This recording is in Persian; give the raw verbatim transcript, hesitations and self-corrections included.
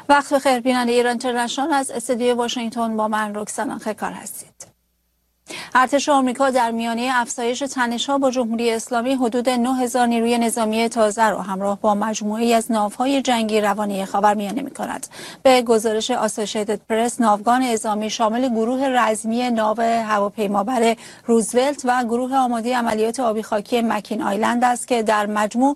وقت بخیر بیننده ایران اینترنشنال از استودیوی واشنگتن، با من رکسانا خکار هستید. ارتش آمریکا در میانه افزایش تنش‌ها با جمهوری اسلامی حدود نه هزار نیروی نظامی تازه را همراه با مجموعه‌ای از ناوهای جنگی روانه خاورمیانه می‌کند. به گزارش آسوشیتد پرس، ناوگان اعزامی شامل گروه رزمی ناو هواپیمابر روزولت و گروه آماده عملیات آبی خاکی مکین آیلند است که در مجموع